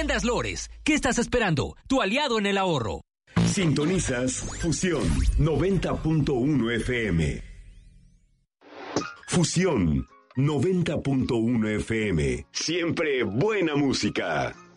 Tiendas Lores. ¿Qué estás esperando? Tu aliado en el ahorro. Sintonizas Fusión 90.1 FM. Fusión 90.1 FM. Siempre buena música.